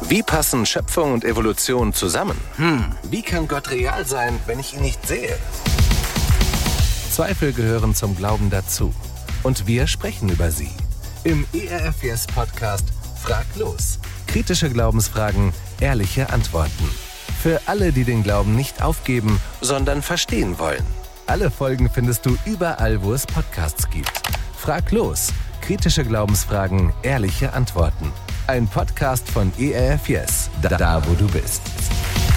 Wie passen Schöpfung und Evolution zusammen? Wie kann Gott real sein, wenn ich ihn nicht sehe? Zweifel gehören zum Glauben dazu. Und wir sprechen über sie. Im ERF Yes Podcast Frag los. Kritische Glaubensfragen, ehrliche Antworten. Für alle, die den Glauben nicht aufgeben, sondern verstehen wollen. Alle Folgen findest du überall, wo es Podcasts gibt. Frag los. Kritische Glaubensfragen, ehrliche Antworten. Ein Podcast von ERF Yes. Da wo du bist.